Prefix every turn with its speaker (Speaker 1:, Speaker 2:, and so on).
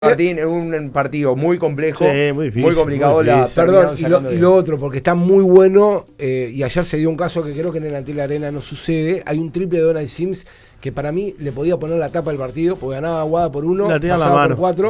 Speaker 1: Martín, es un partido muy complejo,
Speaker 2: Sí, muy difícil,
Speaker 1: muy complicado.
Speaker 2: muy difícil.
Speaker 3: Perdón, y lo otro, porque está muy bueno, y ayer se dio un caso que creo que en el Antel Arena no sucede. Hay un triple de Donald Sims que para mí le podía poner la tapa del partido, porque ganaba Aguada por 1,
Speaker 2: La tenía en la
Speaker 3: pasaba por
Speaker 2: mano.
Speaker 3: 4.